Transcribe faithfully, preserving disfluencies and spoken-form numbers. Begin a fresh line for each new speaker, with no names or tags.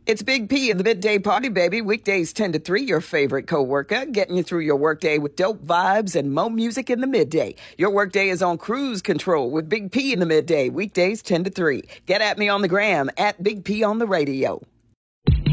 It's Big P in the Midday Party, baby. Weekdays ten to three, your favorite co-worker, getting you through your workday with dope vibes and mo music in the midday. Your workday is on cruise control with Big P in the midday. Weekdays ten to three. Get at me on the gram, at Big P on the radio.